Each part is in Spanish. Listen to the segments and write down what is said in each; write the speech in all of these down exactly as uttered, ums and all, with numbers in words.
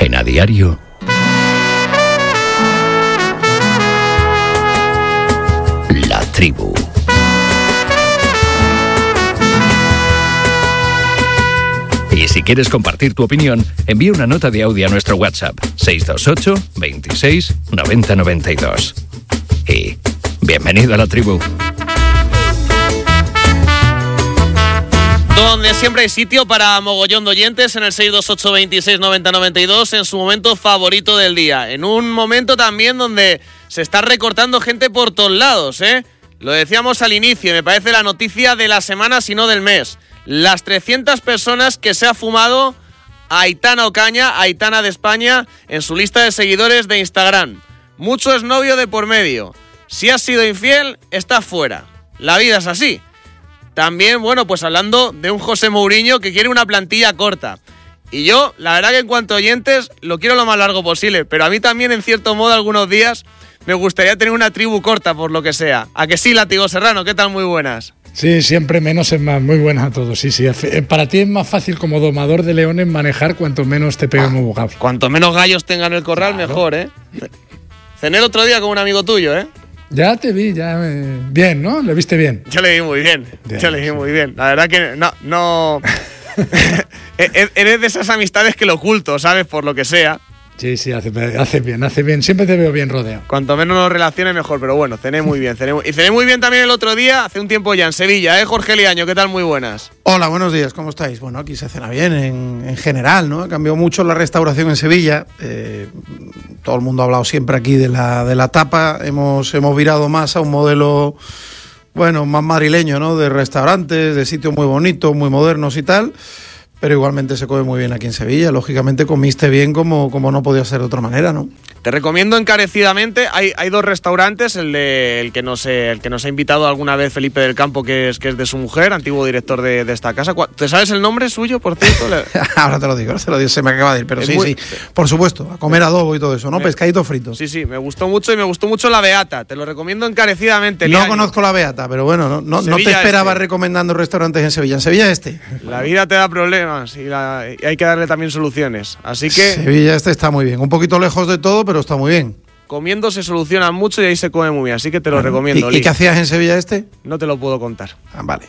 En A Diario, La Tribu. Y si quieres compartir tu opinión, envía una nota de audio a nuestro WhatsApp seis dos ocho, veintiséis, noventa noventa y dos. Y bienvenido a La Tribu. Donde siempre hay sitio para mogollón de oyentes, en el seis dos ocho, veintiséis, noventa noventa y dos, en su momento favorito del día. En un momento también donde se está recortando gente por todos lados, ¿eh? Lo decíamos al inicio, me parece la noticia de la semana, si no del mes. Las trescientas personas que se ha fumado Aitana Ocaña, Aitana de España, en su lista de seguidores de Instagram. Mucho es novio de por medio. Si has sido infiel, estás fuera. La vida es así. También, bueno, pues hablando de un José Mourinho que quiere una plantilla corta. Y yo, la verdad que en cuanto a oyentes, lo quiero lo más largo posible. Pero a mí también, en cierto modo, algunos días me gustaría tener una tribu corta, por lo que sea. ¿A que sí, Látigo Serrano? ¿Qué tal? Muy buenas. Sí, siempre menos es más. Muy buenas a todos. Sí, sí. Para ti es más fácil como domador de leones manejar cuanto menos te peguen muy bocados. Cuanto menos gallos tengan el corral, claro. Mejor, ¿eh? Cené el otro día con un amigo tuyo, ¿eh? Ya te vi, ya eh, bien, ¿no? ¿Le viste bien? Yo le vi muy bien, bien yo le vi sí. muy bien. La verdad que no, no... eres de esas amistades que lo oculto, ¿sabes? Por lo que sea. Sí, sí, hace, hace bien, hace bien. Siempre te veo bien rodeado. Cuanto menos nos relaciones, mejor. Pero bueno, cené muy bien. Cené, y cené muy bien también el otro día, hace un tiempo ya, en Sevilla, ¿eh? Jorge Liaño, ¿qué tal? Muy buenas. Hola, buenos días, ¿cómo estáis? Bueno, aquí se cena bien en, en general, ¿no? Ha cambiado mucho la restauración en Sevilla. Eh, todo el mundo ha hablado siempre aquí de la, de la tapa. Hemos, hemos virado más a un modelo, bueno, más madrileño, ¿no? De restaurantes, de sitios muy bonitos, muy modernos y tal. Pero igualmente se come muy bien aquí en Sevilla. Lógicamente comiste bien como, como no podía ser de otra manera, ¿no? Te recomiendo encarecidamente, hay, hay dos restaurantes, el de el que nos el que nos ha invitado alguna vez Felipe del Campo, que es que es de su mujer, antiguo director de, de esta casa. ¿Te sabes el nombre suyo, por cierto? Ahora te lo digo, ahora te lo digo, se me acaba de ir, pero es sí, muy... sí, por supuesto, a comer adobo y todo eso, ¿no? Me... Pescadito frito. Sí, sí, me gustó mucho y me gustó mucho la Beata, te lo recomiendo encarecidamente. No conozco la Beata, pero bueno, no, no, no te esperaba este. recomendando restaurantes en Sevilla. En Sevilla este. La vida te da problemas y, la, y hay que darle también soluciones, así que... Sevilla este está muy bien, un poquito lejos de todo, pero está muy bien. Comiendo se soluciona mucho y ahí se come muy bien, así que te lo bueno, recomiendo. ¿Y, ¿Y qué hacías en Sevilla este? No te lo puedo contar. Ah, vale.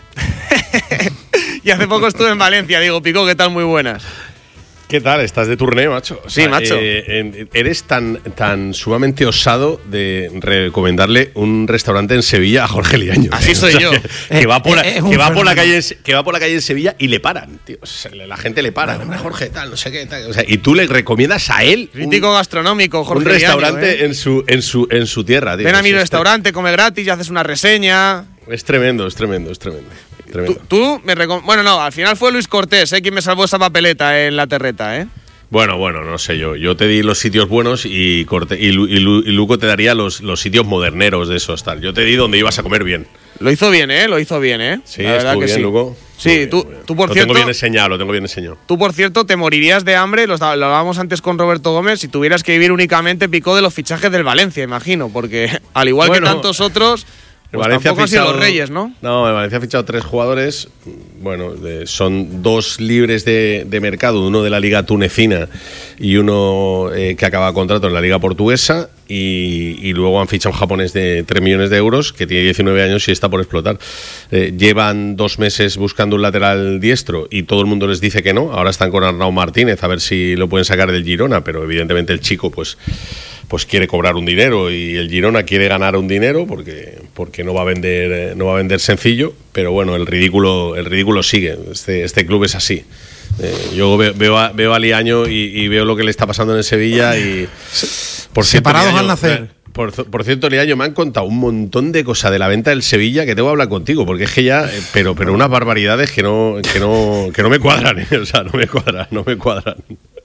Y hace poco estuve en Valencia, Diego Picó, ¿qué tal? Muy buenas. ¿Qué tal? Estás de turné, macho. O sea, sí, macho. Eh, eres tan, tan sumamente osado de recomendarle un restaurante en Sevilla a Jorge Liaño. Así soy o sea, yo. Que, que, va por la, que, va por la calle, que va por la calle en Sevilla y le paran, tío. O sea, la gente le para. Hombre, Jorge, tal, no sé qué, tal. O sea, y tú le recomiendas a él crítico un, gastronómico, Jorge un restaurante Liaño, ¿eh? en su en su en su tierra, tío. Ven a mi restaurante, come gratis y haces una reseña. Es tremendo, es tremendo, es tremendo. tremendo. Tú, tú me recom- bueno, no, al final fue Luis Cortés, ¿eh? Quien me salvó esa papeleta en la terreta, ¿eh? Bueno, bueno, no sé yo. Yo te di los sitios buenos y, Corte, y, Lu, y, Lu, y Luco te daría los, los sitios moderneros de esos tal. Yo te di donde ibas a comer bien. Lo hizo bien, ¿eh? Lo hizo bien, ¿eh? Sí, la estuvo bien, sí. Luco. Sí, bien, tú, tú por lo cierto... Lo tengo bien enseñado, lo tengo bien enseñado. Tú, por cierto, te morirías de hambre, lo, lo hablábamos antes con Roberto Gómez, si tuvieras que vivir únicamente, Picó, de los fichajes del Valencia, imagino, porque al igual bueno, que tantos otros... El pues Valencia tampoco ha fichado, han sido los Reyes, ¿no? No, el Valencia ha fichado tres jugadores. Bueno, de, son dos libres de, de mercado, uno de la Liga Tunecina y uno eh, que acaba contrato en la Liga Portuguesa. Y, y luego han fichado un japonés de tres millones de euros que tiene diecinueve años y está por explotar. Eh, llevan dos meses buscando un lateral diestro y todo el mundo les dice que no. Ahora están con Arnau Martínez a ver si lo pueden sacar del Girona, pero evidentemente el chico pues... pues quiere cobrar un dinero y el Girona quiere ganar un dinero porque, porque no va a vender no va a vender sencillo, pero bueno, el ridículo el ridículo sigue. Este, este club es así. Eh, yo veo, veo, a, veo a Liaño y, y veo lo que le está pasando en Sevilla y por cierto, separados Liaño, al nacer. Por, por cierto, Liaño, me han contado un montón de cosas de la venta del Sevilla que tengo que hablar contigo, porque es que ya, eh, pero, pero unas barbaridades que no, que no, que no me cuadran, eh, o sea, no me cuadran, no me cuadran.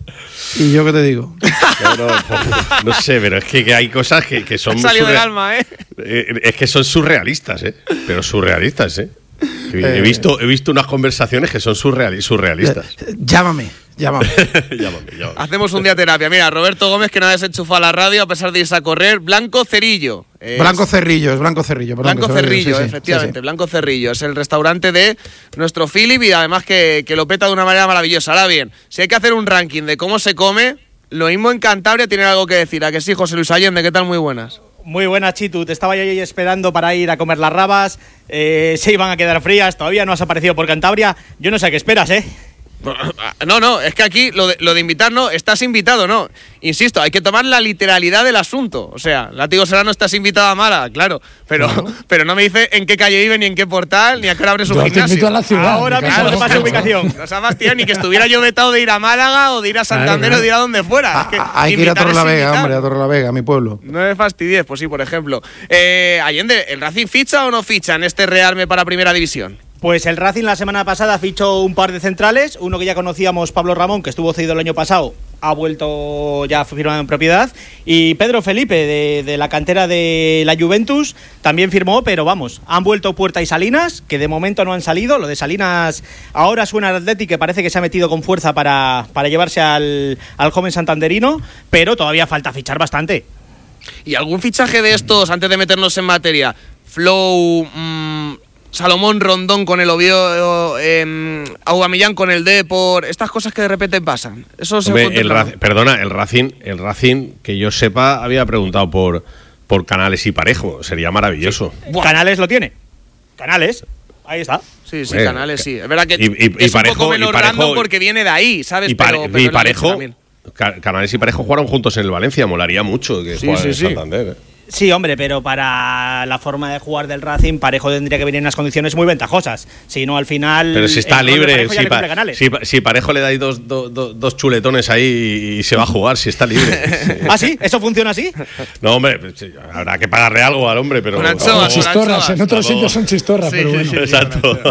¿Y yo qué te digo? No, no, no, no sé, pero es que, que hay cosas que, que son... Salió del alma, ¿eh? ¿eh? Es que son surrealistas, ¿eh? Pero surrealistas, ¿eh? He visto, he visto unas conversaciones que son surreal, surrealistas. Llámame, llámame. llámame, llámame. Hacemos un día terapia. Mira, Roberto Gómez, que no ha desenchufado la radio a pesar de irse a correr. Blanco Cerillo. Es... Blanco Cerrillo, es Blanco Cerrillo. Perdón, Blanco Cerrillo, sí, sí, efectivamente. Sí, sí. Blanco Cerrillo. Es el restaurante de nuestro Philip y además que, que lo peta de una manera maravillosa. Ahora bien, si hay que hacer un ranking de cómo se come, lo mismo en Cantabria tienen algo que decir. ¿A que sí, José Luis Allende? ¿Qué tal? Muy buenas. Muy buenas, Chitu. Te estaba yo ahí esperando para ir a comer las rabas. Eh, se iban a quedar frías. Todavía no has aparecido por Cantabria. Yo no sé a qué esperas, ¿eh? No, no, es que aquí lo de, lo de invitar no, estás invitado, no. Insisto, hay que tomar la literalidad del asunto. O sea, Látigo Serrano, estás invitado a Málaga, claro. Pero, no. pero no me dice en qué calle vive, ni en qué portal, ni a qué hora abre su yo gimnasio. Te invito a la ciudad. Ahora mismo te paso ubicación. No sabes, tío, ni que estuviera yo vetado de ir a Málaga o de ir a Santander, claro, o de ir a donde fuera. A, es que hay que ir a Torrelavega, hombre, a Torrelavega, mi pueblo. No me fastidies, pues sí, por ejemplo. Eh, Allende, ¿el Racing ficha o no ficha en este Rearme para Primera División? Pues el Racing la semana pasada fichó un par de centrales, uno que ya conocíamos, Pablo Ramón, que estuvo cedido el año pasado, ha vuelto ya firmado en propiedad, y Pedro Felipe, de, de la cantera de la Juventus, también firmó, pero vamos, han vuelto Puerta y Salinas, que de momento no han salido. Lo de Salinas ahora suena al Athletic, que parece que se ha metido con fuerza para, para llevarse al, al joven santanderino, pero todavía falta fichar bastante. ¿Y algún fichaje de estos, antes de meternos en materia? Flow... Mmm, Salomón Rondón con el Oviedo, eh, Aubameyang con el Depor, estas cosas que de repente pasan. Eso se Hombre, el Racing, perdona, el Racing, el Racing, que yo sepa, había preguntado por, por Canales y Parejo. Sería maravilloso. Sí. Canales lo tiene. Canales, ahí está. Sí, sí, Bueno, Canales, sí. Es verdad que y, y, es y Parejo, un poco menos y Parejo, random porque viene de ahí, ¿sabes? Y, pare, pero, pero y Parejo, también. Canales y Parejo jugaron juntos en el Valencia. Molaría mucho que sí, jugaran sí, en sí. Santander. ¿eh? Sí, hombre, pero para la forma de jugar del Racing, Parejo tendría que venir en unas condiciones muy ventajosas. Si no, al final... Pero si está libre, si, pa, si, si Parejo le dais dos, dos, dos, dos chuletones ahí y se va a jugar, si está libre. Sí. ¿Ah, sí? ¿Eso funciona así? No, hombre, habrá que pagarle algo al hombre, pero... Una anchoa, oh, chistorras, en otros sitios son chistorras, sí, pero bueno. Sí, sí, exacto.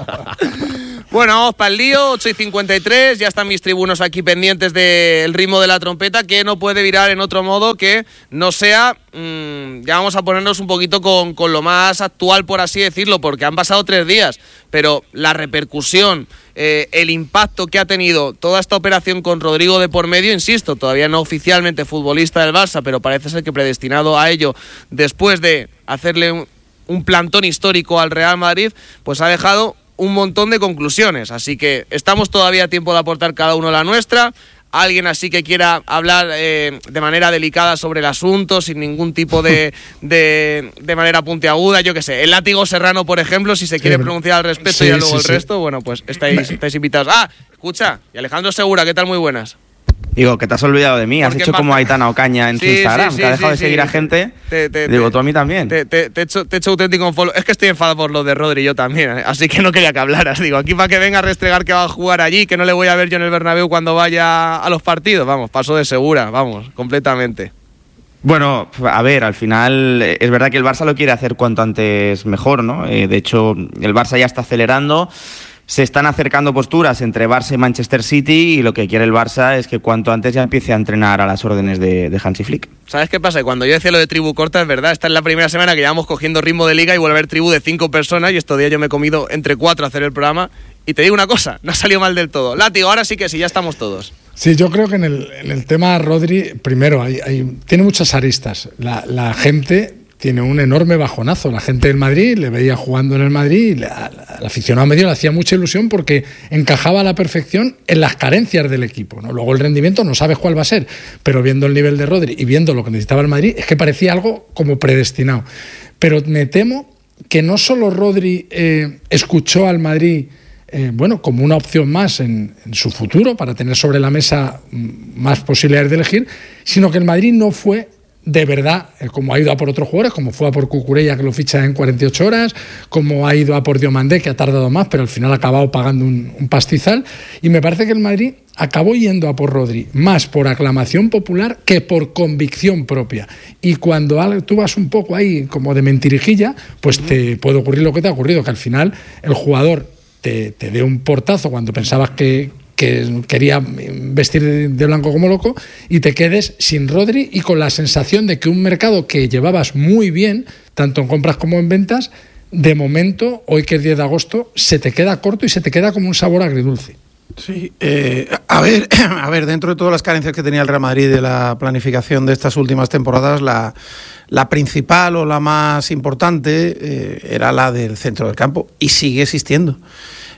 Bueno, vamos para el lío, ocho y cincuenta y tres, ya están mis tribunos aquí pendientes del ritmo de la trompeta, que no puede virar en otro modo que no sea, mmm, ya vamos a ponernos un poquito con, con lo más actual, por así decirlo, porque han pasado tres días, pero la repercusión, eh, el impacto que ha tenido toda esta operación con Rodrigo de por medio, insisto, todavía no oficialmente futbolista del Barça, pero parece ser que predestinado a ello, después de hacerle un, un plantón histórico al Real Madrid, pues ha dejado un montón de conclusiones, así que estamos todavía a tiempo de aportar cada uno la nuestra. Alguien así que quiera hablar eh, de manera delicada sobre el asunto, sin ningún tipo de, de, de manera puntiaguda, yo qué sé, el Látigo Serrano, por ejemplo, si se sí, quiere pero... pronunciar al respecto sí, y luego sí, el sí. resto, bueno, pues estáis, estáis invitados. Ah, escucha, y Alejandro Segura, ¿qué tal? Muy buenas. Digo, que te has olvidado de mí, has hecho como Aitana Ocaña en sí, su Instagram, sí, sí, que ha dejado sí, de seguir sí. a gente. Te, te, Digo, tú a mí también. Te, te, te, he hecho, te he hecho auténtico follow. Es que estoy enfadado por lo de Rodri, yo también, ¿eh? Así que no quería que hablaras. Digo, aquí para que venga a restregar que va a jugar allí, que no le voy a ver yo en el Bernabéu cuando vaya a los partidos. Vamos, paso de segura, vamos, completamente. Bueno, a ver, al final es verdad que el Barça lo quiere hacer cuanto antes mejor, ¿no? Eh, de hecho, el Barça ya está acelerando. Se están acercando posturas entre Barça y Manchester City y lo que quiere el Barça es que cuanto antes ya empiece a entrenar a las órdenes de, de Hansi Flick. ¿Sabes qué pasa? Cuando yo decía lo de tribu corta, es verdad, esta es la primera semana que llevamos cogiendo ritmo de liga y vuelve a haber tribu de cinco personas y estos días yo me he comido entre cuatro a hacer el programa y te digo una cosa, no ha salido mal del todo. Látigo, ahora sí que sí, ya estamos todos. Sí, yo creo que en el, en el tema Rodri, primero, hay, hay, tiene muchas aristas. La, la gente... tiene un enorme bajonazo. La gente del Madrid le veía jugando en el Madrid y la, la, el aficionado medio le hacía mucha ilusión porque encajaba a la perfección en las carencias del equipo, ¿no? Luego el rendimiento no sabes cuál va a ser, pero viendo el nivel de Rodri y viendo lo que necesitaba el Madrid, es que parecía algo como predestinado. Pero me temo que no solo Rodri eh, escuchó al Madrid eh, bueno, como una opción más en, en su futuro para tener sobre la mesa más posibilidades de elegir, sino que el Madrid no fue de verdad, como ha ido a por otros jugadores, como fue a por Cucurella, que lo ficha en cuarenta y ocho horas, como ha ido a por Diomandé, que ha tardado más, pero al final ha acabado pagando un, un pastizal, y me parece que el Madrid acabó yendo a por Rodri más por aclamación popular que por convicción propia, y cuando tú vas un poco ahí como de mentirijilla, pues te puede ocurrir lo que te ha ocurrido, que al final el jugador te, te dé un portazo cuando pensabas que que quería vestir de blanco como loco y te quedes sin Rodri y con la sensación de que un mercado que llevabas muy bien, tanto en compras como en ventas, de momento, hoy que es diez de agosto, se te queda corto y se te queda como un sabor agridulce. Sí, eh, a ver, a ver, dentro de todas las carencias que tenía el Real Madrid de la planificación de estas últimas temporadas, la, la principal o la más importante eh, era la del centro del campo y sigue existiendo.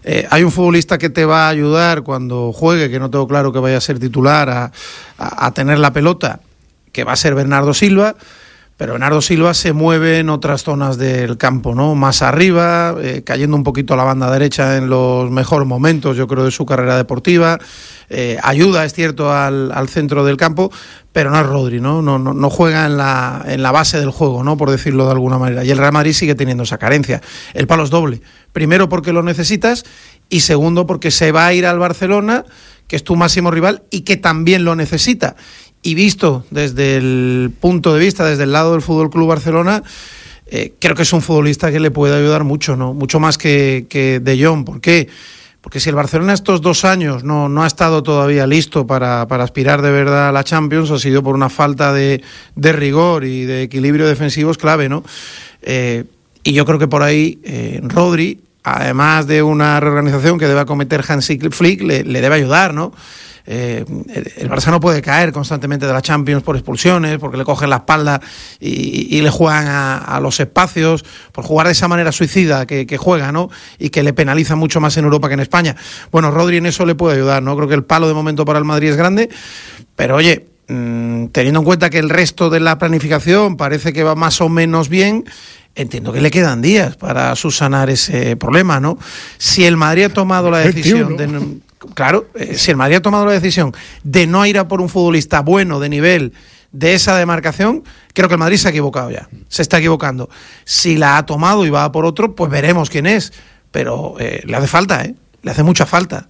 Eh, hay un futbolista que te va a ayudar cuando juegue, que no tengo claro que vaya a ser titular, a, a, a tener la pelota, que va a ser Bernardo Silva. Pero Bernardo Silva se mueve en otras zonas del campo, ¿no? Más arriba, eh, cayendo un poquito a la banda derecha en los mejores momentos, yo creo, de su carrera deportiva. Eh, ayuda, es cierto, al, al centro del campo, pero no es Rodri, ¿no? No, no, no juega en la, en la base del juego, ¿no? Por decirlo de alguna manera. Y el Real Madrid sigue teniendo esa carencia. El palo es doble. Primero porque lo necesitas y segundo porque se va a ir al Barcelona, que es tu máximo rival y que también lo necesita. Y visto desde el punto de vista, desde el lado del Fútbol Club Barcelona, eh, creo que es un futbolista que le puede ayudar mucho, ¿no? Mucho más que, que De Jong. ¿Por qué? Porque si el Barcelona estos dos años no, no ha estado todavía listo para, para aspirar de verdad a la Champions, ha sido por una falta de, de rigor y de equilibrio defensivo, es clave, ¿no? Eh, y yo creo que por ahí eh, Rodri, además de una reorganización que debe acometer Hansi Flick, le, le debe ayudar, ¿no? Eh, el Barça no puede caer constantemente de la Champions por expulsiones, porque le cogen la espalda y, y le juegan a, a los espacios, por jugar de esa manera suicida que, que juega, ¿no? Y que le penaliza mucho más en Europa que en España. Bueno, Rodri en eso le puede ayudar, ¿no? Creo que el palo de momento para el Madrid es grande, pero oye, mmm, teniendo en cuenta que el resto de la planificación parece que va más o menos bien, entiendo que le quedan días para subsanar ese problema, ¿no? Si el Madrid ha tomado la decisión de... Claro, eh, si el Madrid ha tomado la decisión de no ir a por un futbolista bueno, de nivel, de esa demarcación, creo que el Madrid se ha equivocado ya, se está equivocando. Si la ha tomado y va a por otro, pues veremos quién es, pero eh, le hace falta, ¿eh? Le hace mucha falta.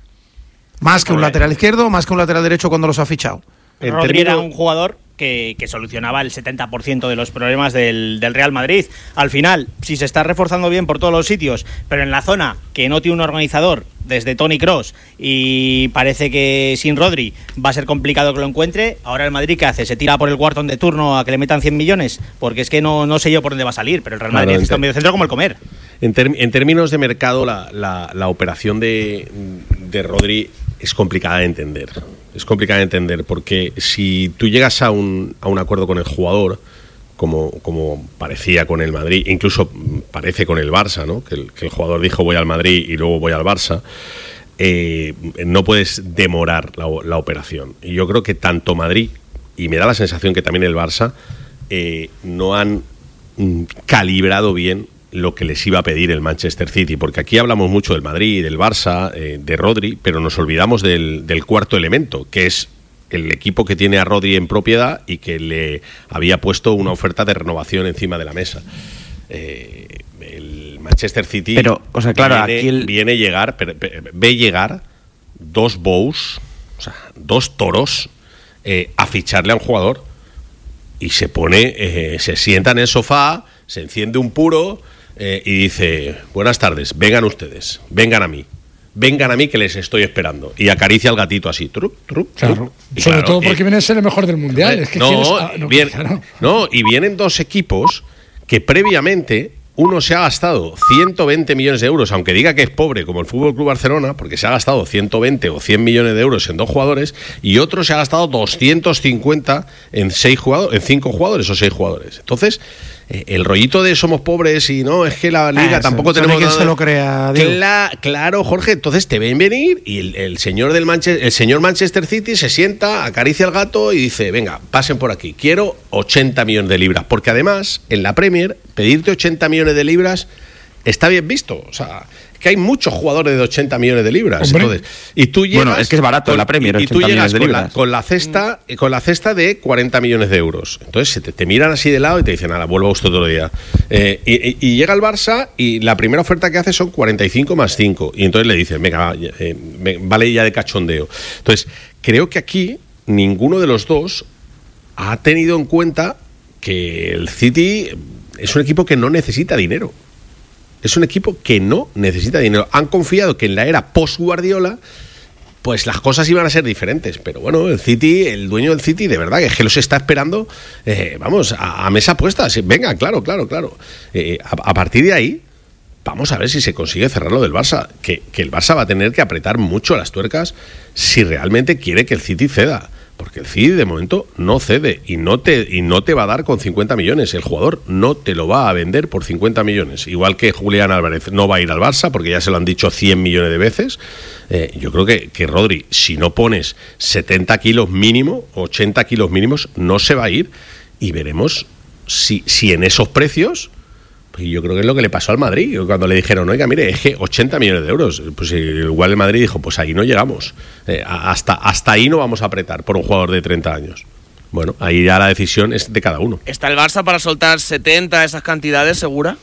Más que un lateral izquierdo, más que un lateral derecho cuando los ha fichado. Rodri era un jugador que, que solucionaba el setenta por ciento de los problemas del, del Real Madrid. Al final, si se está reforzando bien por todos los sitios, pero en la zona que no tiene un organizador, desde Toni Kroos, y parece que sin Rodri va a ser complicado que lo encuentre, ahora el Madrid, ¿qué hace? ¿Se tira por el Wharton de turno a que le metan cien millones? Porque es que no, no sé yo por dónde va a salir, pero el Real Madrid necesita un medio centro como el comer. En, ter, en términos de mercado, la, la, la operación de, de Rodri es complicada de entender. Es complicada de entender porque si tú llegas a un, a un acuerdo con el jugador, como, como parecía con el Madrid, incluso parece con el Barça, ¿no? Que el, que el jugador dijo voy al Madrid y luego voy al Barça, eh, no puedes demorar la, la operación. Y yo creo que tanto Madrid, y me da la sensación que también el Barça, eh, no han mm, calibrado bien lo que les iba a pedir el Manchester City, porque aquí hablamos mucho del Madrid, del Barça, eh, de Rodri, pero nos olvidamos del, del cuarto elemento, que es el equipo que tiene a Rodri en propiedad y que le había puesto una oferta de renovación encima de la mesa. Eh, el Manchester City pero, o sea, claro, viene, aquí el... viene llegar, ve llegar dos bows, o sea, dos toros eh, a ficharle a un jugador y se pone, eh, se sienta en el sofá, se enciende un puro eh, y dice, buenas tardes, vengan ustedes, vengan a mí. Vengan a mí que les estoy esperando. Y acaricia al gatito así. Truc, truc, claro. truc. Y sobre claro, todo porque eh, viene a ser el mejor del mundial. Es que no, quieres, ah, no, bien, claro. no, y vienen dos equipos que previamente uno se ha gastado ciento veinte millones de euros, aunque diga que es pobre como el Fútbol Club Barcelona, porque se ha gastado ciento veinte o cien millones de euros en dos jugadores, y otro se ha gastado doscientos cincuenta en seis jugadores, en cinco jugadores o seis jugadores. Entonces, eh, el rollito de somos pobres y no, es que la liga ah, tampoco eso, tenemos que nada. se lo crea, Cla- claro, Jorge, entonces te ven venir y el, el señor del Manchester, el señor Manchester City se sienta, acaricia al gato y dice, venga, pasen por aquí, quiero ochenta millones de libras, porque además en la Premier pedirte ochenta millones de libras está bien visto, o sea, que hay muchos jugadores de ochenta millones de libras. Hombre. Entonces, y tú llegas, bueno, es que es barato con, la Premier, y, y tú ochenta llegas millones de con la, libras. con la cesta con la cesta de cuarenta millones de euros. Entonces te, te miran así de lado y te dicen, nada, vuelvo a usted otro día. Eh, y, y, y llega el Barça y la primera oferta que hace son cuarenta y cinco más cinco. Y entonces le dicen, venga, va, eh, vale ya de cachondeo. Entonces, creo que aquí ninguno de los dos ha tenido en cuenta que el City es un equipo que no necesita dinero. Es un equipo que no necesita dinero. Han confiado que en la era post-Guardiola pues las cosas iban a ser diferentes. Pero bueno, el City, el dueño del City, de verdad que es que los está esperando, eh, vamos, a, a mesa puesta. Sí, venga, claro, claro, claro. Eh, a, a partir de ahí, vamos a ver si se consigue cerrar lo del Barça. Que, que el Barça va a tener que apretar mucho las tuercas si realmente quiere que el City ceda. Porque el C I D de momento no cede y no te y no te va a dar con cincuenta millones. El jugador no te lo va a vender por cincuenta millones. Igual que Julián Álvarez no va a ir al Barça, porque ya se lo han dicho cien millones de veces. Eh, yo creo que, que Rodri, si no pones setenta kilos mínimo, ochenta kilos mínimos, no se va a ir. Y veremos si, si en esos precios... Y yo creo que es lo que le pasó al Madrid, cuando le dijeron, oiga, mire, es que ochenta millones de euros. Pues igual el Madrid dijo, pues ahí no llegamos. Eh, hasta, hasta ahí no vamos a apretar por un jugador de treinta años. Bueno, ahí ya la decisión es de cada uno. ¿Está el Barça para soltar setenta, esas cantidades, segura?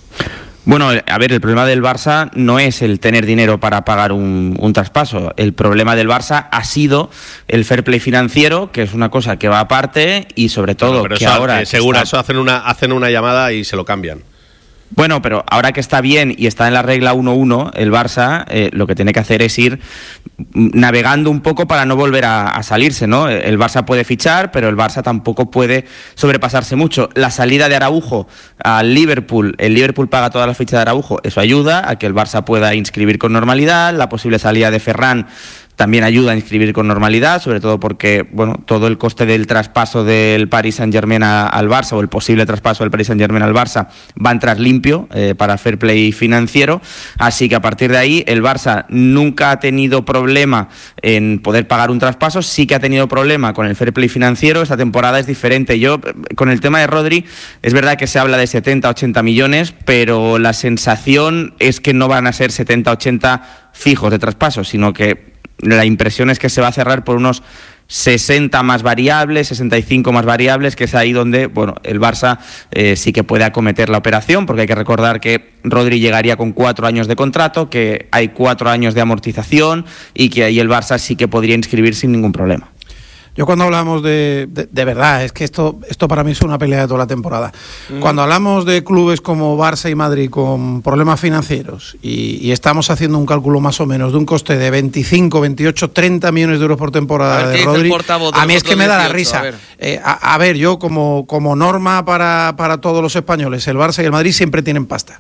Bueno, a ver, el problema del Barça no es el tener dinero para pagar un, un traspaso. El problema del Barça ha sido el fair play financiero, que es una cosa que va aparte, y sobre todo no, pero que eso, ahora... Eh, segura, está... eso hacen una, hacen una llamada y se lo cambian. Bueno, pero ahora que está bien y está en la regla uno uno, el Barça eh, lo que tiene que hacer es ir navegando un poco para no volver a, a salirse, ¿no? El Barça puede fichar, pero el Barça tampoco puede sobrepasarse mucho. La salida de Araujo al Liverpool, el Liverpool paga toda la ficha de Araujo, eso ayuda a que el Barça pueda inscribir con normalidad. La posible salida de Ferran también ayuda a inscribir con normalidad, sobre todo porque, bueno, todo el coste del traspaso del Paris Saint-Germain a, al Barça, o el posible traspaso del Paris Saint-Germain al Barça, va a entrar limpio eh, para fair play financiero. Así que a partir de ahí el Barça nunca ha tenido problema en poder pagar un traspaso, sí que ha tenido problema con el fair play financiero. Esta temporada es diferente. Yo, con el tema de Rodri, es verdad que se habla de setenta, ochenta millones, pero la sensación es que no van a ser setenta, ochenta fijos de traspaso, sino que la impresión es que se va a cerrar por unos sesenta más variables, sesenta y cinco más variables, que es ahí donde, bueno, el Barça eh, sí que puede acometer la operación, porque hay que recordar que Rodri llegaría con cuatro años de contrato, que hay cuatro años de amortización y que ahí el Barça sí que podría inscribir sin ningún problema. Yo cuando hablamos de, de, de verdad, es que esto, esto para mí es una pelea de toda la temporada. Mm. Cuando hablamos de clubes como Barça y Madrid con problemas financieros y, y estamos haciendo un cálculo más o menos de un coste de veinticinco, veintiocho, treinta millones de euros por temporada de Rodri, a mí es que me da la risa. A ver, eh, a, a ver yo como, como norma para, para todos los españoles, el Barça y el Madrid siempre tienen pasta.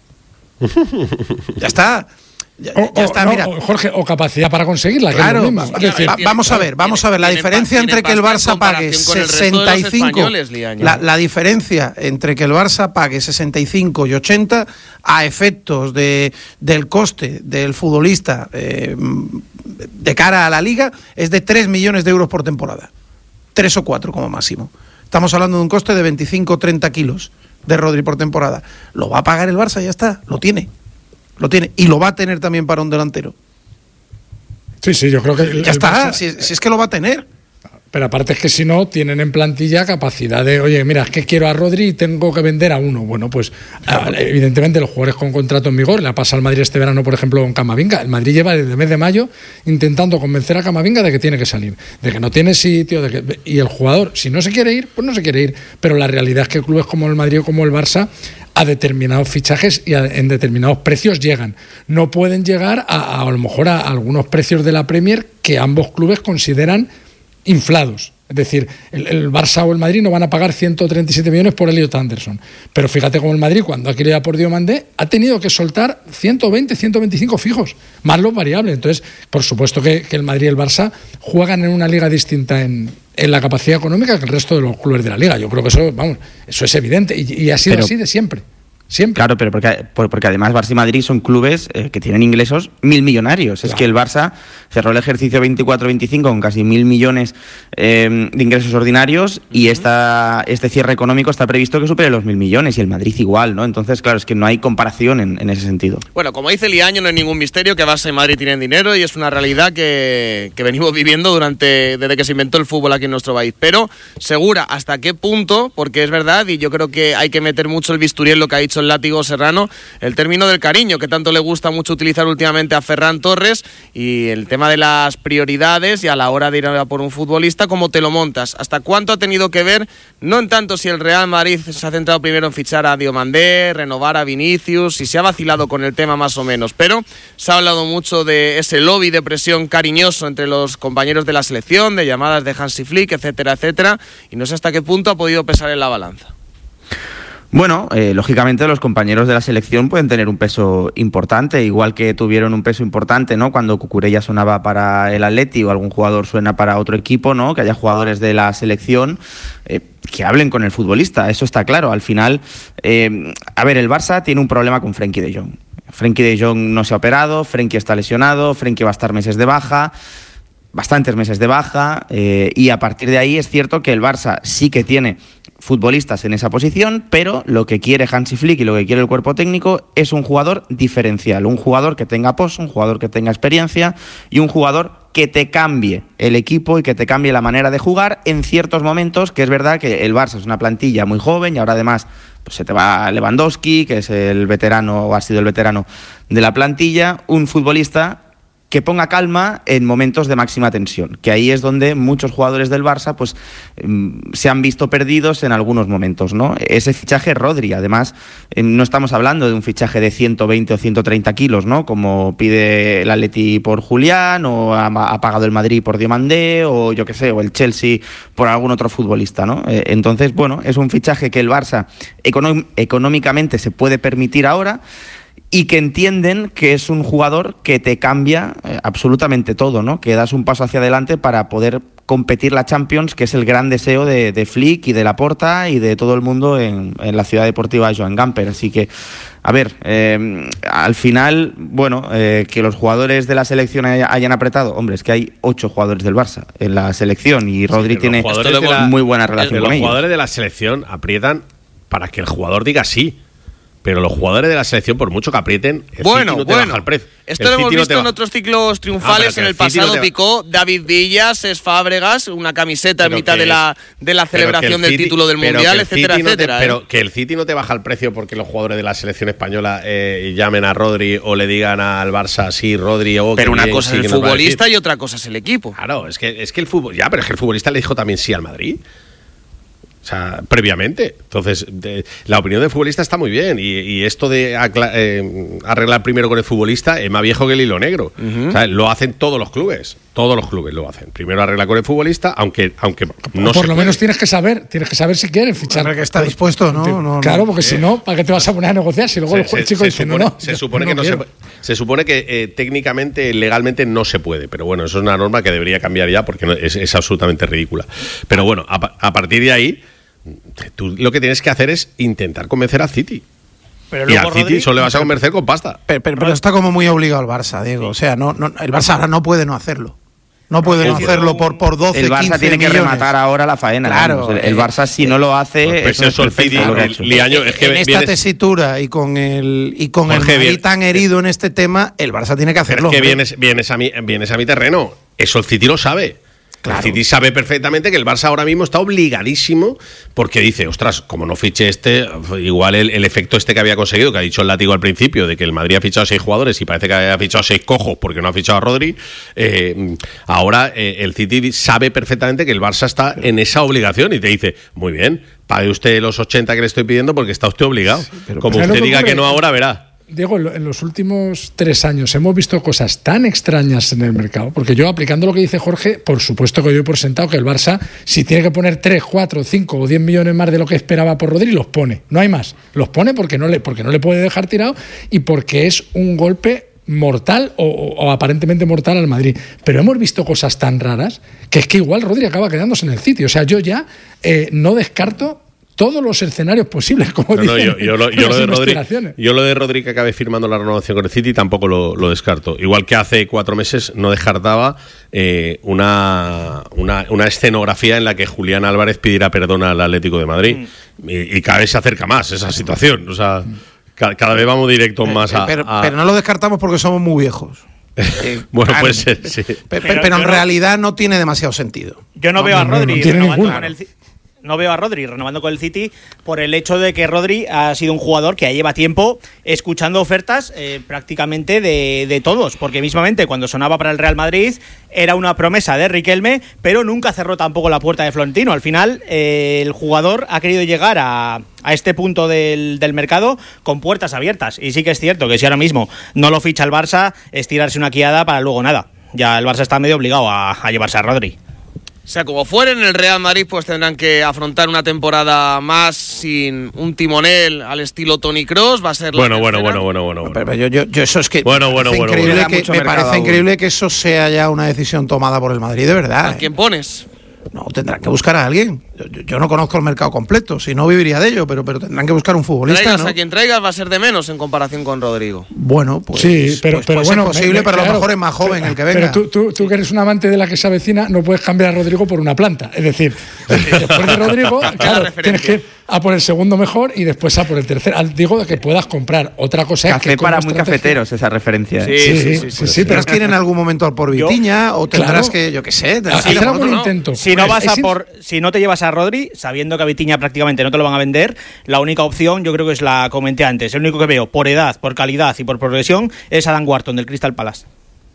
Ya está. Ya, o, ya está, no, mira. Jorge, o capacidad para conseguirla. Claro, que es lo mismo. va, decir, va, vamos a ver, vamos a ver. La diferencia entre que el Barça pague sesenta y cinco, la, la diferencia entre que el Barça pague sesenta y cinco y ochenta a efectos de del coste del futbolista eh, de cara a la Liga es de tres millones de euros por temporada, tres o cuatro como máximo. Estamos hablando de un coste de veinticinco o treinta kilos de Rodri por temporada. Lo va a pagar el Barça, ya está, lo tiene. Lo tiene y lo va a tener también para un delantero. Sí, sí, yo creo que... El, ya el está, Barça, si, si es que lo va a tener. Pero aparte es que si no, tienen en plantilla capacidad de, oye, mira, es que quiero a Rodri y tengo que vender a uno. Bueno, pues evidentemente los jugadores con contrato en vigor, le ha pasado al Madrid este verano, por ejemplo, con Camavinga. El Madrid lleva desde el mes de mayo intentando convencer a Camavinga de que tiene que salir, de que no tiene sitio, de que, y el jugador, si no se quiere ir, pues no se quiere ir. Pero la realidad es que clubes como el Madrid o como el Barça, a determinados fichajes y a, en determinados precios llegan. No pueden llegar a, a, a lo mejor a, a algunos precios de la Premier que ambos clubes consideran inflados. Es decir, el, el Barça o el Madrid no van a pagar ciento treinta y siete millones por Elliot Anderson. Pero fíjate cómo el Madrid, cuando ha querido por Diomandé, ha tenido que soltar ciento veinte, ciento veinticinco fijos, más los variables. Entonces, por supuesto que, que el Madrid y el Barça juegan en una liga distinta en, en la capacidad económica que el resto de los clubes de la liga. Yo creo que eso, vamos, eso es evidente y, y ha sido Pero... así de siempre. Siempre. Claro, pero porque, porque además Barça y Madrid son clubes eh, que tienen ingresos mil millonarios. Claro. Es que el Barça cerró el ejercicio veinticuatro veinticinco con casi mil millones eh, de ingresos ordinarios y esta, este cierre económico está previsto que supere los mil millones y el Madrid igual, ¿no? Entonces, claro, es que no hay comparación en, en ese sentido. Bueno, como dice Liaño, no es ningún misterio que Barça y Madrid tienen dinero y es una realidad que, que venimos viviendo durante desde que se inventó el fútbol aquí en nuestro país. Pero, Segura, ¿hasta qué punto? Porque es verdad y yo creo que hay que meter mucho el bisturí en lo que ha dicho el látigo Serrano, el término del cariño que tanto le gusta mucho utilizar últimamente a Ferran Torres y el tema de las prioridades y a la hora de ir a por un futbolista, cómo te lo montas, hasta cuánto ha tenido que ver, no en tanto si el Real Madrid se ha centrado primero en fichar a Diomandé, renovar a Vinicius, si se ha vacilado con el tema más o menos, pero se ha hablado mucho de ese lobby de presión cariñoso entre los compañeros de la selección, de llamadas de Hansi Flick, etcétera, etcétera, y no sé hasta qué punto ha podido pesar en la balanza. Bueno, eh, lógicamente los compañeros de la selección pueden tener un peso importante, igual que tuvieron un peso importante, ¿no? Cuando Cucurella sonaba para el Atleti o algún jugador suena para otro equipo, ¿no? Que haya jugadores de la selección eh, que hablen con el futbolista, eso está claro. Al final, eh, a ver, el Barça tiene un problema con Frenkie de Jong. Frenkie de Jong no se ha operado, Frenkie está lesionado, Frenkie va a estar meses de baja, bastantes meses de baja, eh, y a partir de ahí es cierto que el Barça sí que tiene futbolistas en esa posición, pero lo que quiere Hansi Flick y lo que quiere el cuerpo técnico es un jugador diferencial, un jugador que tenga pozo, un jugador que tenga experiencia y un jugador que te cambie el equipo y que te cambie la manera de jugar en ciertos momentos, que es verdad que el Barça es una plantilla muy joven y ahora además pues se te va Lewandowski, que es el veterano o ha sido el veterano de la plantilla, un futbolista que ponga calma en momentos de máxima tensión, que ahí es donde muchos jugadores del Barça pues se han visto perdidos en algunos momentos, ¿no? Ese fichaje Rodri, además, no estamos hablando de un fichaje de ciento veinte o ciento treinta kilos, ¿no? Como pide el Atleti por Julián, o ha, ha pagado el Madrid por Diomandé, o yo qué sé, o el Chelsea por algún otro futbolista, ¿no? Entonces, bueno, es un fichaje que el Barça económ- económicamente se puede permitir ahora, y que entienden que es un jugador que te cambia eh, absolutamente todo, ¿no? Que das un paso hacia adelante para poder competir la Champions, que es el gran deseo de, de Flick y de Laporta y de todo el mundo en, en la ciudad deportiva Joan Gamper. Así que, a ver, eh, al final, bueno, eh, que los jugadores de la selección hayan apretado, hombre, es que hay ocho jugadores del Barça en la selección y Rodri sí, tiene la, muy buena relación con los ellos. Los jugadores de la selección aprietan para que el jugador diga sí. Pero los jugadores de la selección, por mucho que aprieten, el bueno, City no te bueno. baja el precio. Esto el lo hemos City visto no en otros ciclos triunfales. Ah, en el, el pasado no te... picó David Villa, Cesc Fábregas, una camiseta pero en mitad de la, de la celebración del City, título del Mundial, etcétera, no etcétera. Te, ¿eh? Pero que el City no te baja el precio porque los jugadores de la selección española eh, llamen a Rodri o le digan al Barça, sí, Rodri o... Pero una bien, cosa sí, es el futbolista y otra cosa es el equipo. Claro, es que, es que el fútbol... Ya, pero es que el futbolista le dijo también sí al Madrid. O sea, previamente. Entonces, de, la opinión del futbolista está muy bien. Y, y esto de acla- eh, arreglar primero con el futbolista es más viejo que el hilo negro. Uh-huh. O sea, lo hacen todos los clubes. Todos los clubes lo hacen. Primero arregla con el futbolista, aunque, aunque no Por se lo puede. menos tienes que saber, tienes que saber si quieres fichar. Claro que está dispuesto, ¿no? no claro, porque no. si no, ¿para qué te vas a poner a negociar? Si luego se, el, se, el chico se dice, supone, no, no. Se yo, supone no que no quiero. se, se supone que eh, técnicamente, legalmente no se puede. Pero bueno, eso es una norma que debería cambiar ya porque no, es, es absolutamente ridícula. Pero bueno, a, a partir de ahí, tú lo que tienes que hacer es intentar convencer al City. Pero y al City Rodri, solo le vas a convencer con pasta. Pero, pero, pero está como muy obligado el Barça, Diego. O sea, no, no, el Barça ahora no puede no hacerlo. No puede no hacerlo por, por doce, el Barça quince tiene que millones. rematar ahora la faena. Claro, el, el Barça si no lo hace pues eso eso es el City, perfecto, el, el Liaño, es que en esta vienes, tesitura y con el y con Jorge, el Madrid bien, tan herido en este tema, el Barça tiene que hacerlo. Es que vienes, vienes, a mi, vienes a mi terreno. Eso el City lo sabe. Claro. El City sabe perfectamente que el Barça ahora mismo está obligadísimo porque dice, ostras, como no fiche este, igual el, el efecto este que había conseguido, que ha dicho el látigo al principio, de que el Madrid ha fichado a seis jugadores y parece que ha fichado a seis cojos porque no ha fichado a Rodri, eh, ahora eh, el City sabe perfectamente que el Barça está en esa obligación y te dice, muy bien, pague usted los ochenta que le estoy pidiendo porque está usted obligado. Sí, pero, como usted diga que no ahora, verá. Diego, en los últimos tres años hemos visto cosas tan extrañas en el mercado, porque yo, aplicando lo que dice Jorge, por supuesto que doy por sentado que el Barça, si tiene que poner tres, cuatro, cinco o diez millones más de lo que esperaba por Rodri, los pone. No hay más. Los pone porque no le, porque no le puede dejar tirado y porque es un golpe mortal o, o, o aparentemente mortal al Madrid. Pero hemos visto cosas tan raras que es que igual Rodri acaba quedándose en el sitio. O sea, yo ya eh, no descarto todos los escenarios posibles, como no, dicen. No, yo, yo, lo, yo, lo de Rodri, yo lo de Rodri que acabe firmando la renovación con el City tampoco lo, lo descarto. Igual que hace cuatro meses no descartaba eh, una, una, una escenografía en la que Julián Álvarez pidiera perdón al Atlético de Madrid. Mm. Y, y cada vez se acerca más esa situación. O sea, cada, cada vez vamos directos más a, pero, a... pero no lo descartamos porque somos muy viejos. Eh, bueno, puede ser, sí. Pero, pero, pero en no, realidad no tiene demasiado sentido. Yo no, no veo a Rodri no, no tiene renovando ninguna. con el No veo a Rodri renovando con el City por el hecho de que Rodri ha sido un jugador que ya lleva tiempo escuchando ofertas eh, prácticamente de, de todos, porque mismamente cuando sonaba para el Real Madrid era una promesa de Riquelme, pero nunca cerró tampoco la puerta de Florentino. Al final eh, el jugador ha querido llegar a, a este punto del, del mercado con puertas abiertas, y sí que es cierto que si ahora mismo no lo ficha el Barça es tirarse una quiada para luego nada. Ya el Barça está medio obligado a, a llevarse a Rodri. Sea como fuere, en el Real Madrid pues tendrán que afrontar una temporada más sin un timonel al estilo Toni Kroos. Va a ser la Bueno, bueno, tercera. bueno, bueno, bueno, Pero bueno. yo, yo, yo eso es que Bueno, me bueno, parece bueno, increíble, bueno. que, Mucho me mercado parece aún. increíble que eso sea ya una decisión tomada por el Madrid, de verdad. ¿A ¿eh? quién pones? No, tendrán que buscar a alguien. Yo, yo- yo no conozco el mercado completo, si no viviría de ello, pero, pero tendrán que buscar un futbolista, Traigas ¿no? a quien traigas va a ser de menos en comparación con Rodrigo. Bueno, pues sí, pero, pues pero puede bueno, ser posible, me- me- pero a lo claro, mejor es más joven pero- el que venga. Pero tú, tú, tú que eres un amante de la que se avecina, no puedes cambiar a Rodrigo por una planta. Es decir, después de Rodrigo, claro, referencia. tienes que ir a por el segundo mejor y después a por el tercero. Al- Digo que puedas comprar. Otra cosa es Café que como para muy estrategia- cafeteros, esa referencia. ¿eh? Sí, Sí, sí, sí, sí, sí, sí. sí, pero Tendrás que ir en algún momento al por Yo- Vitiña o tendrás Claro. que, yo qué sé, tendrás que hacer ir a por algún otro, ¿no? intento. Si no Pues, vas a es in- por, si no te llevas a Rodri, sabiendo que a Vitinha prácticamente no te lo van a vender, la única opción, yo creo que es la comenté antes, el único que veo por edad, por calidad y por progresión es Adam Wharton del Crystal Palace.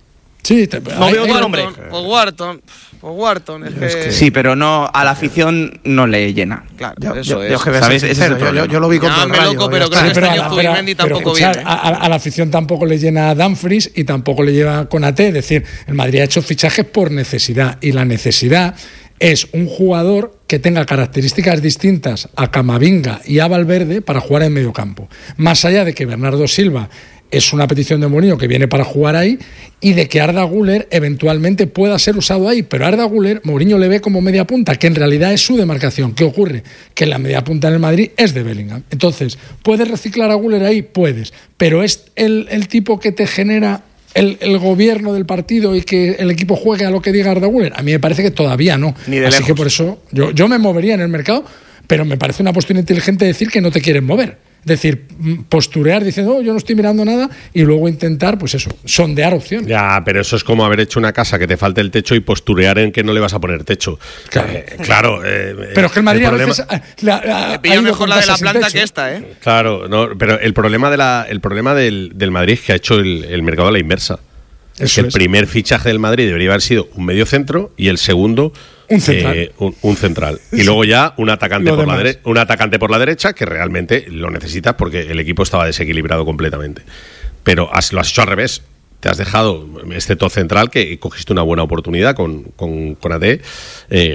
Sí, te- No hay- veo hay- otro nombre. Pues Wharton, pues Wharton, es que... Sí, pero no a la afición no le llena. Claro, Yo, eso yo- es. yo que voy a ser ¿Sabes? Ese es el sincero, yo- yo, problema. yo lo vi contra el Llámame Rayo. loco, ya pero está. creo Sí, que pero, este año a- pero- Zubimendi pero tampoco escuchar, viene. a, a- a la afición tampoco le llena a Dumfries y tampoco le lleva con A T. Es decir, el Madrid ha hecho fichajes por necesidad y la necesidad es un jugador que tenga características distintas a Camavinga y a Valverde para jugar en medio campo. Más allá de que Bernardo Silva es una petición de Mourinho que viene para jugar ahí y de que Arda Güler eventualmente pueda ser usado ahí, pero Arda Güler Mourinho le ve como media punta, que en realidad es su demarcación. ¿Qué ocurre? Que la media punta en el Madrid es de Bellingham. Entonces, ¿puedes reciclar a Güler ahí? Puedes, pero es el, el tipo que te genera el, el gobierno del partido y que el equipo juegue a lo que diga Arda Güler. A mí me parece que todavía no. Ni de Así lejos. que por eso yo, yo me movería en el mercado, pero me parece una postura inteligente decir que no te quieren mover. Es decir, mm, posturear diciendo, oh, yo no estoy mirando nada y luego intentar, pues eso, sondear opciones. Ya, pero eso es como haber hecho una casa que te falte el techo y posturear en que no le vas a poner techo. Claro. Eh, claro. eh, Pero es que el Madrid a problema- veces ah, la- ha- Le ha pilla ido mejor con la de la casas sin planta techo. que esta, ¿eh? Claro, no, pero el problema de la, el problema del, del Madrid es que ha hecho el, el mercado a la inversa. Es que Eso el es. primer fichaje del Madrid debería haber sido un medio centro y el segundo Un central. eh, un, un central. Y luego ya un atacante Lo por la demás. dere- un atacante por la derecha que realmente lo necesitas porque el equipo estaba desequilibrado completamente. Pero has- lo has hecho al revés. Te has dejado este top central que cogiste una buena oportunidad con, con, con A D. Eh,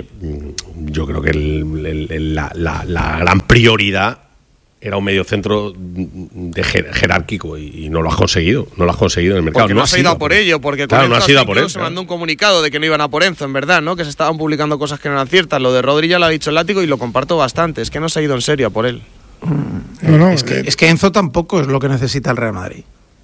yo creo que el- el- el- la, la- la gran prioridad era un medio centro de jer- jerárquico y, y no lo has conseguido. No lo has conseguido en el mercado. Porque no, has ido a por ello, porque Claro, con no Enzo has ido a hasta por él. incluso se mandó un comunicado de que no iban a por Enzo, en verdad, ¿no? Que se estaban publicando cosas que no eran ciertas. Lo de Rodri ya lo ha dicho el látigo y lo comparto bastante. Es que no se ha ido en serio a por él. No, no, Es que, eh, es que Enzo tampoco es lo que necesita el Real Madrid.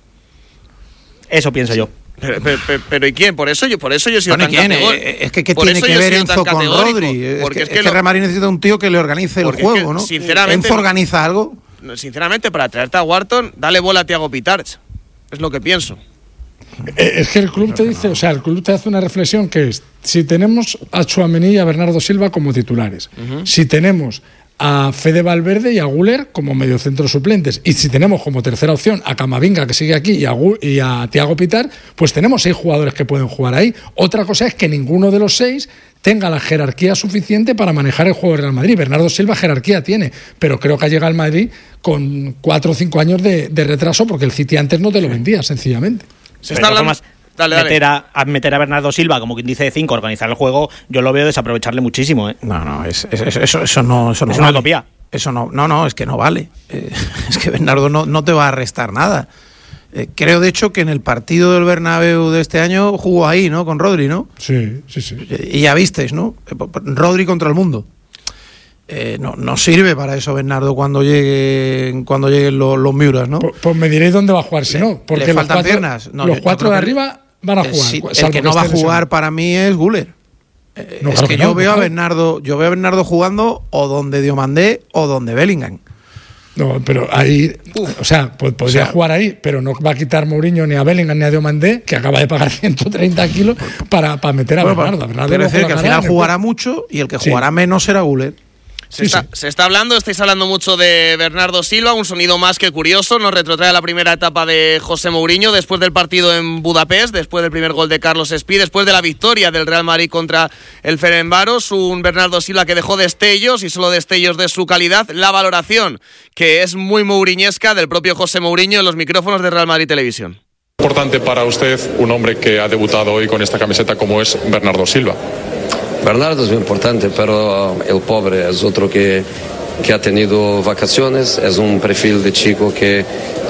Eso pienso yo. Pero, pero- pero- pero ¿y quién? Por eso yo, por eso yo he sido Bueno, ¿y tan quién? categórico. Eh, Es que ¿qué Por tiene eso que yo he ver sido tan Enzo con categórico, Rodri? Es porque que, es es que que lo- Real Madrid necesita un tío que le organice el Porque es juego, que, ¿no? sinceramente, ¿Enzo no- organiza algo? No, sinceramente, para traerte a Wharton, dale bola a Thiago Pitarch. Es lo que pienso. Eh, Es que el club te dice, o sea, el club te hace una reflexión que es, si tenemos a Tchouaméni y a Bernardo Silva como titulares, si tenemos a Fede Valverde y a Güler como mediocentros suplentes, y si tenemos como tercera opción a Camavinga, que sigue aquí, y a, Gu- y a Thiago Pitar, pues tenemos seis jugadores que pueden jugar ahí. Otra cosa es que ninguno de los seis tenga la jerarquía suficiente para manejar el juego del Real Madrid. Bernardo Silva jerarquía tiene, pero creo que ha llegado al Madrid con cuatro o cinco años de, de retraso porque el City antes no te lo vendía, sencillamente. Se Pero está de todas hablando. formas, Dale, dale. Meter, a, a meter a Bernardo Silva, como quien dice de cinco, organizar el juego, yo lo veo desaprovecharle muchísimo. ¿eh? No, no, es- es- es- eso, eso no, eso no Es una vale. utopía. Eso no, no, no, es que no vale. Eh, es que Bernardo no, no te va a restar nada. Eh, creo, de hecho, que en el partido del Bernabéu de este año jugó ahí, ¿no? Con Rodri, ¿no? Sí, sí, sí. Y ya visteis, ¿no? Eh, Rodri contra el mundo. Eh, no, no sirve para eso Bernardo cuando lleguen, cuando lleguen los, los Miuras, ¿no? Pues, pues me diréis dónde va a jugar si Le- no, porque le los faltan cuatro, piernas. No, los yo- yo cuatro creo de que- arriba van a Eh, jugar. sí, salvo el que no va a esté jugar lesionado. para mí es Güler. Eh, No, es claro que, que yo no, veo a claro. Bernardo, yo veo a Bernardo jugando o donde Diomandé o donde Bellingham. No, pero ahí, o sea, pues podría O sea, jugar ahí, pero no va a quitar Mourinho ni a Bellingham ni a Diomandé, que acaba de pagar ciento treinta kilos para, para meter a Bueno, Bernardo. A Bernardo quiero lo decir que al colocará final en el jugará puesto. mucho y el que Sí. jugará menos será Güler. Se, Sí, está, sí. se está hablando, estáis hablando mucho de Bernardo Silva, un sonido más que curioso, nos retrotrae a la primera etapa de José Mourinho, después del partido en Budapest, después del primer gol de Carlos Espí, después de la victoria del Real Madrid contra el Ferencváros, un Bernardo Silva que dejó destellos y solo destellos de su calidad, la valoración que es muy mouriñesca del propio José Mourinho en los micrófonos de Real Madrid Televisión. Importante para usted un hombre que ha debutado hoy con esta camiseta como es Bernardo Silva. Bernardo es muy importante, pero el pobre es otro que, que ha tenido vacaciones, es un perfil de chico que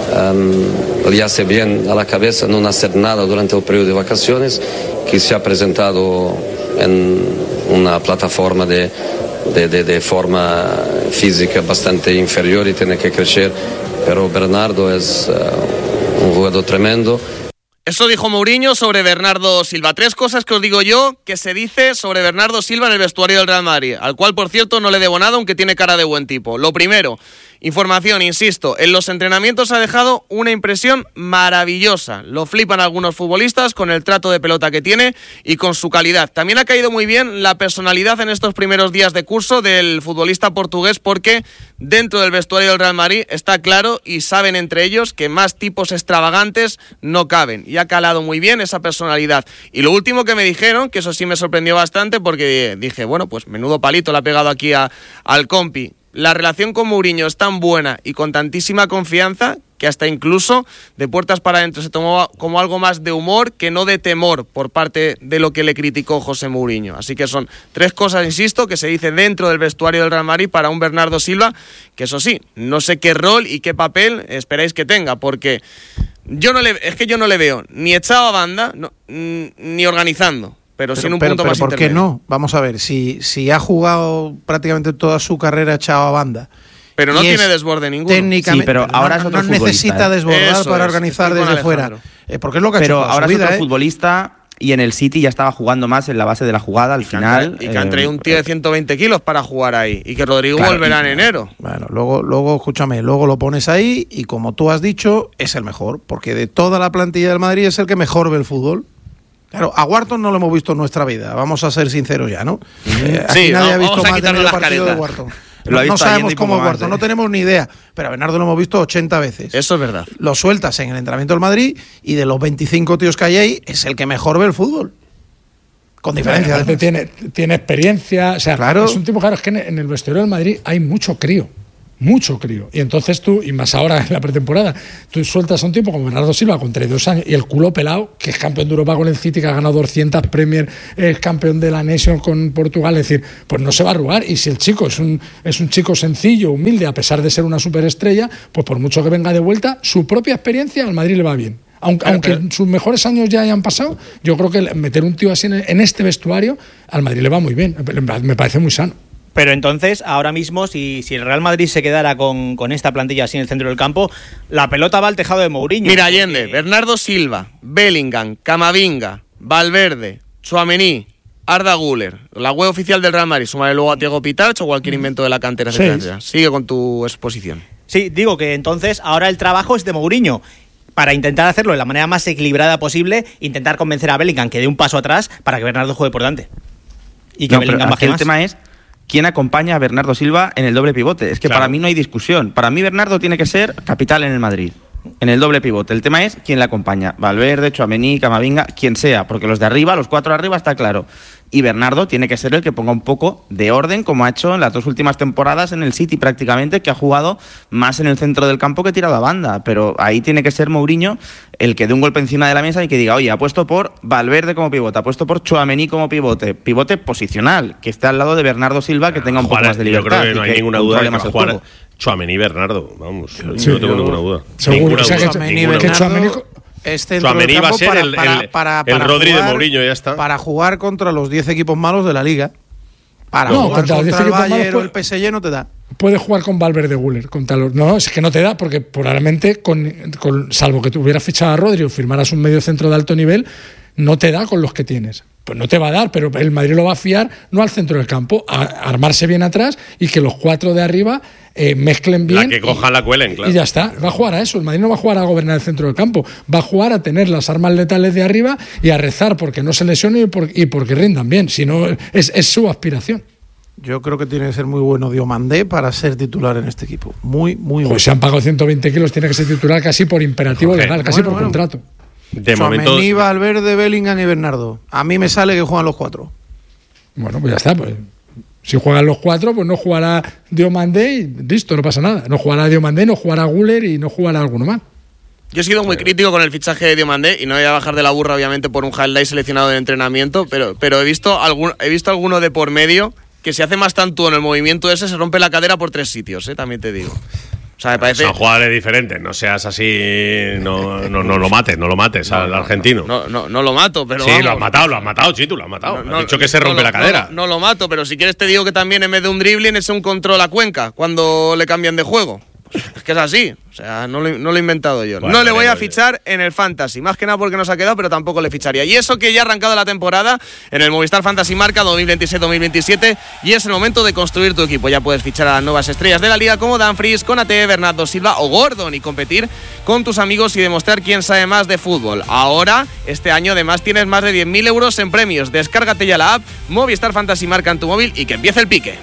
um, le hace bien a la cabeza no hacer nada durante el periodo de vacaciones, que se ha presentado en una plataforma de, de, de, de forma física bastante inferior y tiene que crecer, pero Bernardo es uh, un jugador tremendo. Eso dijo Mourinho sobre Bernardo Silva. Tres cosas que os digo yo que se dice sobre Bernardo Silva en el vestuario del Real Madrid, al cual, por cierto, no le debo nada, aunque tiene cara de buen tipo. Lo primero, información, insisto, en los entrenamientos ha dejado una impresión maravillosa. Lo flipan algunos futbolistas con el trato de pelota que tiene y con su calidad. También ha caído muy bien la personalidad en estos primeros días de curso del futbolista portugués, porque dentro del vestuario del Real Madrid está claro y saben entre ellos que más tipos extravagantes no caben. Y ha calado muy bien esa personalidad. Y lo último que me dijeron, que eso sí me sorprendió bastante, porque dije, bueno, pues menudo palito le ha pegado aquí a, al compi. La relación con Mourinho es tan buena y con tantísima confianza que hasta incluso de puertas para adentro se tomó como algo más de humor que no de temor por parte de lo que le criticó José Mourinho. Así que son tres cosas, insisto, que se dice dentro del vestuario del Real Madrid para un Bernardo Silva, que eso sí, no sé qué rol y qué papel esperáis que tenga, porque yo no le, es que yo no le veo ni echado a banda no, ni organizando. Pero, pero sin un pero, punto pero más ¿por qué no? Vamos a ver, si, si ha jugado prácticamente toda su carrera echado a banda. Pero no tiene desborde ninguno. Técnicamente, sí, pero ahora no, es otro no necesita desbordar Eso para es, organizar desde fuera. Eh, porque es lo que ha pero hecho toda ahora su vida, es otro ¿eh? futbolista y en el City ya estaba jugando más en la base de la jugada al y final. Que han, y que han traído un tío de ciento veinte kilos para jugar ahí y que Rodrigo claro, volverá y, en enero. Bueno, luego, luego, escúchame, luego lo pones ahí y como tú has dicho, es el mejor, porque de toda la plantilla del Madrid es el que mejor ve el fútbol. Claro, a Wharton no lo hemos visto en nuestra vida, vamos a ser sinceros ya, ¿no? Eh, aquí sí, nadie no, ha visto más de medio partido caretas. de Wharton. Lo ha No, no visto sabemos cómo es más, Wharton, ¿eh? no tenemos ni idea, pero a Bernardo lo hemos visto ochenta veces. Eso es verdad. Lo sueltas en el entrenamiento del Madrid y de los veinticinco tíos que hay ahí, es el que mejor ve el fútbol. Con diferencia. Aparte tiene, tiene experiencia, o sea, claro. Es un tipo, claro, es que en el vestuario del Madrid hay mucho crío. Mucho crío. Y entonces tú, y más ahora en la pretemporada, tú sueltas a un tipo como Bernardo Silva con treinta y dos años y el culo pelado, que es campeón de Europa con el City, que ha ganado doscientas Premier, es campeón de la Nation con Portugal, es decir, pues no se va a arrugar. Y si el chico es un, es un chico sencillo, humilde, a pesar de ser una superestrella, pues por mucho que venga de vuelta, su propia experiencia al Madrid le va bien. Aunque, pero, pero, aunque sus mejores años ya hayan pasado, yo creo que meter un tío así en, en este vestuario al Madrid le va muy bien. Me parece muy sano. Pero entonces, ahora mismo, si, si el Real Madrid se quedara con, con esta plantilla así en el centro del campo, la pelota va al tejado de Mourinho. Mira, Allende, porque... Bernardo Silva, Bellingham, Camavinga, Valverde, Tchouaméni, Arda Güler, la web oficial del Real Madrid, súmale luego a Thiago Pitach o cualquier invento de la cantera. Sí. Etcétera. Sigue con tu exposición. Sí, digo que entonces ahora el trabajo es de Mourinho, para intentar hacerlo de la manera más equilibrada posible, intentar convencer a Bellingham que dé un paso atrás para que Bernardo juegue por delante. Y que no, Bellingham baje el más. tema es quién acompaña a Bernardo Silva en el doble pivote. Es que claro, para mí no hay discusión. Para mí Bernardo tiene que ser capital en el Madrid, en el doble pivote. El tema es quién le acompaña. Valverde, Tchouaméni, Camavinga, quien sea, porque los de arriba, los cuatro de arriba está claro. Y Bernardo tiene que ser el que ponga un poco de orden, como ha hecho en las dos últimas temporadas en el City prácticamente, que ha jugado más en el centro del campo que tirado a banda. Pero ahí tiene que ser Mourinho el que dé un golpe encima de la mesa y que diga, oye, apuesto por Valverde como pivote, apuesto por Tchouaméni como pivote, pivote posicional, que esté al lado de Bernardo Silva, que tenga un poco más de libertad. Yo creo que no hay que ninguna duda de que jugar Tchouaméni y Bernardo, vamos, sí, sí, no tengo yo, ninguna duda. Seguro, ninguna o sea, duda, que ninguna que Tchouaméni es centro del va a ser para, el, para, el, para, para el Rodri jugar, de Mourinho, ya está. Para jugar contra los diez equipos malos de la Liga. Para no, jugar contra, contra los el diez Bayern equipos o el P S G no te da. Puede jugar con Valverde Güler contra los. No, es que no te da, porque probablemente, con, con, salvo que tú hubieras fichado a Rodri o firmaras un medio centro de alto nivel, no te da con los que tienes. Pues no te va a dar, pero el Madrid lo va a fiar no al centro del campo, a armarse bien atrás y que los cuatro de arriba eh, mezclen bien. La que cojan, y, la cuelen, claro. Y ya está, va a jugar a eso. El Madrid no va a jugar a gobernar el centro del campo, va a jugar a tener las armas letales de arriba y a rezar porque no se lesionen y, por, y porque rindan bien. Si no, es, es su aspiración. Yo creo que tiene que ser muy bueno Diomandé para ser titular en este equipo. Muy, muy bueno. Pues se han pagado ciento veinte kilos, tiene que ser titular casi por imperativo Joder, legal, casi bueno, por bueno. contrato. De Tchouaméni, momento, Valverde, Bellingham y Bernardo. A mí me sale que juegan los cuatro. Bueno, pues ya está. Pues, si juegan los cuatro, pues no jugará Diomandé y listo, no pasa nada. No jugará Diomandé, no jugará Güler y no jugará alguno más. Yo he sido muy crítico con el fichaje de Diomandé y no voy a bajar de la burra, obviamente, por un highlight seleccionado de entrenamiento, pero, pero he visto algún, he visto alguno de por medio que si hace más tanto en el movimiento ese se rompe la cadera por tres sitios, ¿eh? También te digo. O sea, me parece... Son jugadores diferentes, no seas así, no, no, no lo mates, no lo mates no, al no, argentino. No, no, no lo mato, pero sí, vamos. lo has matado, lo has matado, Chitu, lo has matado. No, no, has dicho que se rompe no, la cadera. No, no lo mato, pero si quieres te digo que también en vez de un dribbling es un control a Cuenca cuando le cambian de juego. Pues es que es así, o sea, no lo, no lo he inventado yo. Bueno, no le voy a fichar en el Fantasy, más que nada porque nos ha quedado, pero tampoco le ficharía. Y eso que ya ha arrancado la temporada en el Movistar Fantasy Marca dos mil veintiséis dos mil veintisiete y es el momento de construir tu equipo. Ya puedes fichar a las nuevas estrellas de la liga como Dumfries, Konaté, Bernardo Silva o Gordon y competir con tus amigos y demostrar quién sabe más de fútbol. Ahora, este año además tienes más de diez mil euros en premios. Descárgate ya la app Movistar Fantasy Marca en tu móvil y que empiece el pique.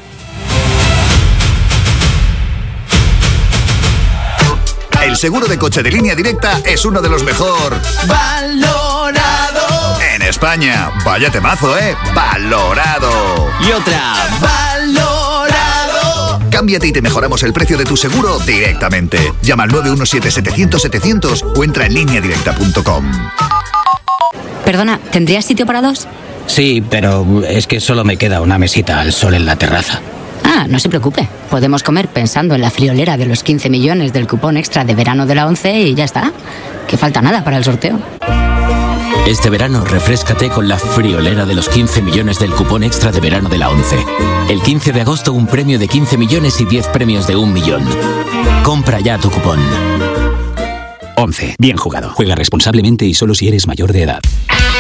El seguro de coche de Línea Directa es uno de los mejor valorado en España. Vaya temazo, ¿eh? Valorado. Y otra. Valorado. Cámbiate y te mejoramos el precio de tu seguro directamente. Llama al nueve uno siete setecientos setecientos o entra en línea directa punto com. Perdona, ¿tendrías sitio para dos? Sí, pero es que solo me queda una mesita al sol en la terraza. Ah, no se preocupe. Podemos comer pensando en la friolera de los quince millones del cupón extra de verano de la ONCE y ya está. Que falta nada para el sorteo. Este verano refréscate con la friolera de los quince millones del cupón extra de verano de la ONCE. El quince de agosto un premio de quince millones y diez premios de un millón. Compra ya tu cupón. ONCE. Bien jugado. Juega responsablemente y solo si eres mayor de edad.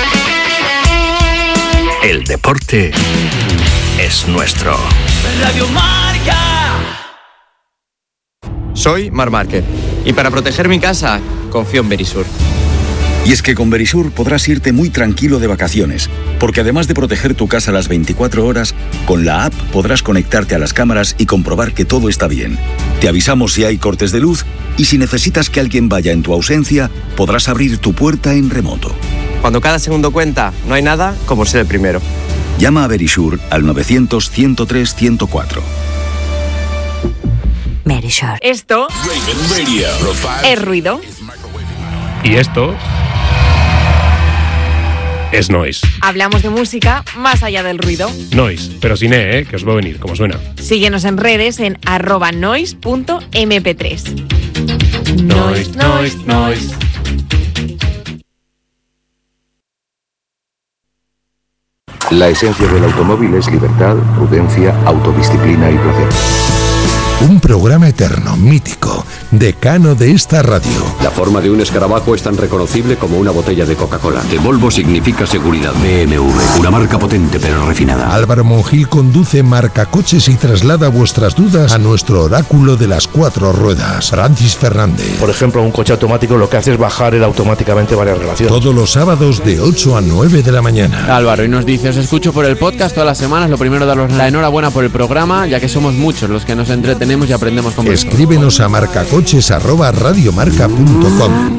El deporte es nuestro. Radio Marca. Soy Marc Márquez y para proteger mi casa confío en Verisur. Y es que con Verisur podrás irte muy tranquilo de vacaciones, porque además de proteger tu casa las veinticuatro horas, con la app podrás conectarte a las cámaras y comprobar que todo está bien. Te avisamos si hay cortes de luz y si necesitas que alguien vaya en tu ausencia, podrás abrir tu puerta en remoto. Cuando cada segundo cuenta, no hay nada como ser el primero. Llama a Verisur al novecientos, ciento tres, ciento cuatro. Verisur. Esto es ruido. Y esto es noise. Hablamos de música más allá del ruido. Noise, pero sin E, ¿eh? Que os va a venir, como suena. Síguenos en redes en arroba noise punto eme pe tres. Noise, noise, noise. La esencia del automóvil es libertad, prudencia, autodisciplina y placer. Un programa eterno, mítico, decano de esta radio. La forma de un escarabajo es tan reconocible como una botella de Coca-Cola. De Volvo significa seguridad. B M W, una marca potente pero refinada. Álvaro Monjil conduce Marcacoches y traslada vuestras dudas a nuestro oráculo de las cuatro ruedas, Francis Fernández. Por ejemplo, un coche automático lo que hace es bajar él automáticamente varias relaciones. Todos los sábados de ocho a nueve de la mañana. Álvaro, y nos dice, os escucho por el podcast todas las semanas. Lo primero, daros la enhorabuena por el programa, ya que somos muchos los que nos entretenemos y aprendemos con vosotros. Escríbenos a marcacoches arroba radiomarca punto com.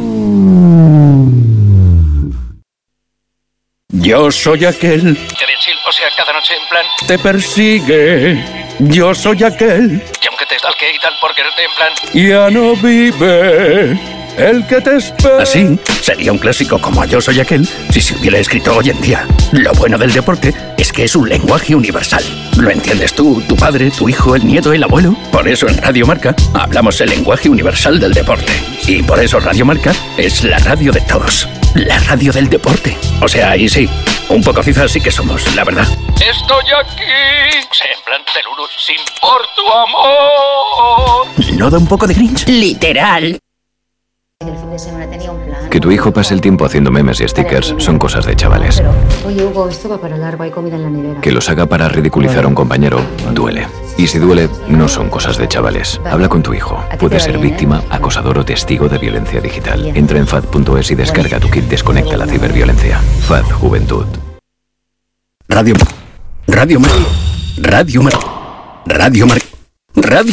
Yo soy aquel o sea, cada noche en plan te persigue. Yo soy aquel y aunque te stalkee y tal por quererte en plan ya no vive el que te espera. Así sería un clásico como Yo soy aquel si se hubiera escrito hoy en día. Lo bueno del deporte es que es un lenguaje universal. Lo entiendes tú, tu padre, tu hijo, el nieto, el abuelo. Por eso en Radio Marca hablamos el lenguaje universal del deporte. Y por eso Radio Marca es la radio de todos. La radio del deporte. O sea, ahí sí, un poco cifras sí que somos, la verdad. Estoy aquí, o sea, en plan teluru, sin por tu amor. ¿No da un poco de cringe? Literal. El fin de semana tenía un plan. Que tu hijo pase el tiempo haciendo memes y stickers son cosas de chavales. Pero, oye, Hugo, esto va para largo, hay comida en la nevera. Que los haga para ridiculizar a un compañero duele. Y si duele, no son cosas de chavales. Habla con tu hijo. Puede ser víctima, acosador o testigo de violencia digital. Entra en fad punto es y descarga tu kit Desconecta la ciberviolencia. F A D Juventud. Radio Radio Mar Radio Mar Radio Mar Radio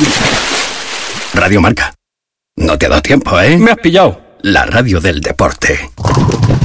Radio Marca. No te ha dado tiempo, ¿eh? Me has pillado. La radio del deporte.